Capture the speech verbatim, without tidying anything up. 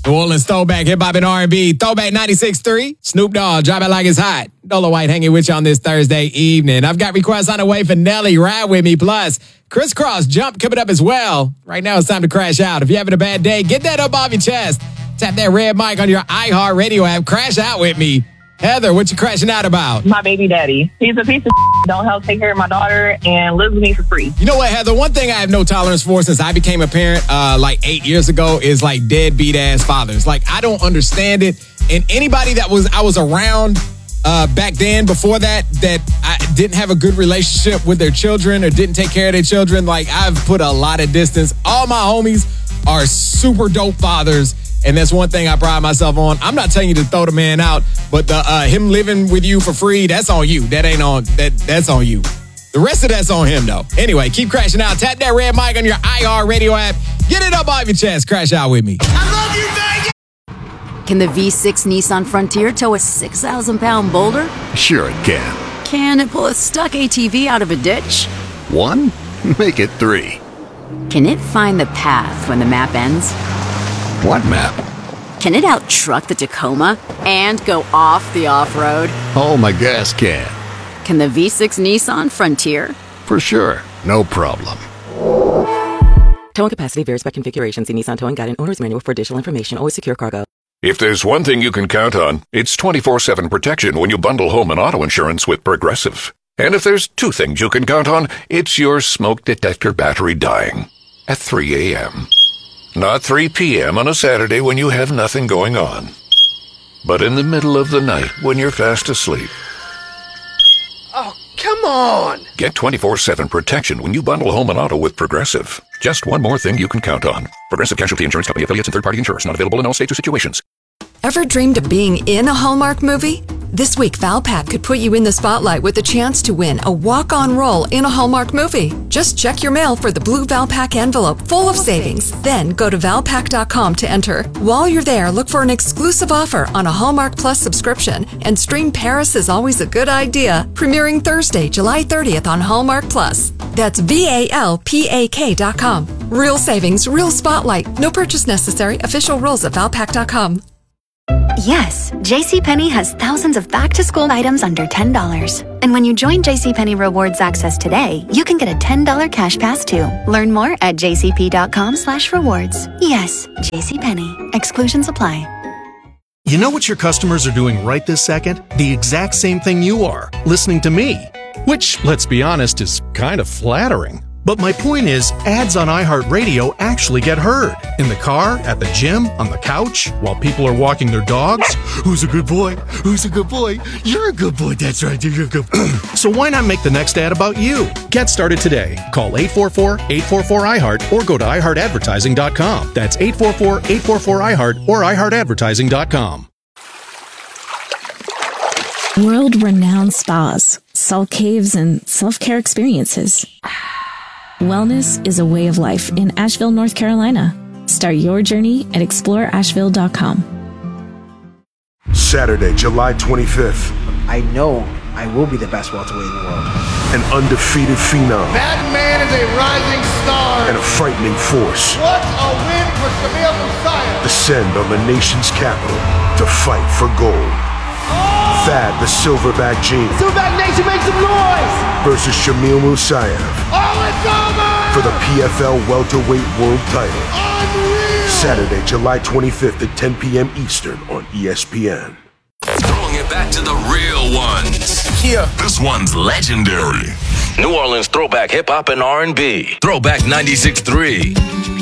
New Orleans throwback, hip hop and R and B. Throwback ninety-six point three. Snoop Dogg, drop it like it's hot. Dolo White hanging with you on this Thursday evening. I've got requests on the way for Nelly, Ride With Me. Plus, Crisscross Jump coming up as well. Right now, it's time to crash out. If you're having a bad day, get that up off your chest. Tap that red mic on your iHeartRadio app. Crash out with me. Heather, what you crashing out about? My baby daddy. He's a piece of don't help take care of my daughter and lives with me for free. You know what, Heather? One thing I have no tolerance for since I became a parent uh, like eight years ago is like deadbeat ass fathers. Like, I don't understand it. And anybody that was I was around uh, back then before that, that I didn't have a good relationship with their children or didn't take care of their children, like I've put a lot of distance. All my homies are super dope fathers. And that's one thing I pride myself on. I'm not telling you to throw the man out, but the uh, him living with you for free, that's on you. That ain't on that. That's on you. The rest of that's on him, though. Anyway, keep crashing out. Tap that red mic on your iHeartRadio app. Get it up off your chest. Crash out with me. I love you, Vegas! Can the V six Nissan Frontier tow a six thousand pound boulder? Sure it can. Can it pull a stuck A T V out of a ditch? One? Make it three. Can it find the path when the map ends? What map? Can it out-truck the Tacoma and go off the off-road? Oh, my gas can. Can the V six Nissan Frontier? For sure. No problem. Towing capacity varies by configuration. See Nissan Towing Guide and Owner's Manual for additional information. Always secure cargo. If there's one thing you can count on, it's twenty-four seven protection when you bundle home and auto insurance with Progressive. And if there's two things you can count on, it's your smoke detector battery dying at three a.m. Not three p.m. on a Saturday when you have nothing going on, but in the middle of the night when you're fast asleep. Oh, come on! Get twenty-four seven protection when you bundle home and auto with Progressive. Just one more thing you can count on. Progressive Casualty Insurance Company, affiliates, and third-party insurers. Not available in all states or situations. Ever dreamed of being in a Hallmark movie? This week, Valpak could put you in the spotlight with a chance to win a walk-on role in a Hallmark movie. Just check your mail for the blue Valpak envelope full of savings. Then go to valpak dot com to enter. While you're there, look for an exclusive offer on a Hallmark Plus subscription and stream Paris is Always a Good Idea, premiering Thursday, July thirtieth on Hallmark Plus. That's V A L P A K dot com. Real savings, real spotlight. No purchase necessary. Official rules at valpak dot com. Yes, JCPenney has thousands of back-to-school items under ten dollars. And when you join JCPenney Rewards Access today, you can get a ten dollars cash pass too. Learn more at jcp.com slash rewards. Yes, JCPenney. Exclusions apply. You know what your customers are doing right this second? The exact same thing you are, listening to me. Which, let's be honest, is kind of flattering. But my point is, ads on iHeartRadio actually get heard. In the car, at the gym, on the couch, while people are walking their dogs. Who's a good boy? Who's a good boy? You're a good boy. That's right. You're a good boy. So why not make the next ad about you? Get started today. Call eight four four, eight four four, I heart or go to i heart advertising dot com. That's eight four four, eight four four, I heart or i heart advertising dot com. World-renowned spas, salt caves, and self-care experiences. Wellness is a way of life in Asheville, North Carolina. Start your journey at explore asheville dot com. Saturday, July twenty-fifth. I know I will be the best welterweight in the world. An undefeated phenom. That man is a rising star. And a frightening force. What a win for Shamil Musayev. Descend on the nation's capital to fight for gold. Oh! Thad the Silverback Gene. Silverback Nation, make some noise! Versus Shamil Musayev. Oh, it's over! For the P F L welterweight world title. Unreal! Saturday, July twenty-fifth at ten p.m. Eastern on E S P N. Throwing it back to the real ones. Yeah. This one's legendary. New Orleans throwback hip hop and R and B. Throwback ninety-six point three.